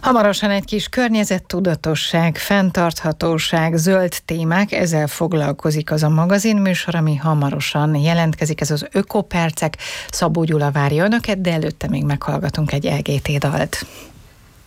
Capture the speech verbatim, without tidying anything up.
Hamarosan egy kis környezettudatosság, fenntarthatóság, zöld témák, ezzel foglalkozik az a magazinműsor, ami hamarosan jelentkezik, ez az Ökopercek. Szabó Gyula várja önöket, de előtte még meghallgatunk egy é gé té dalt.